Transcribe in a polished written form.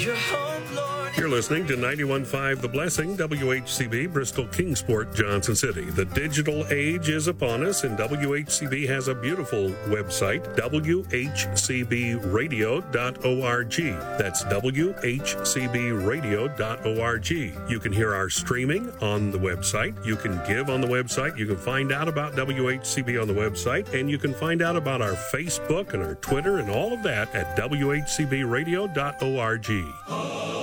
your hope, Lord. You're listening to 91.5 The Blessing, WHCB, Bristol, Kingsport, Johnson City. The digital age is upon us, and WHCB has a beautiful website, WHCBradio.org. That's WHCBradio.org. You can hear our streaming on the website. You can give on the website. You can find out about WHCB on the website, and you can find out about our Facebook and our Twitter and all of that at WHCBradio.org.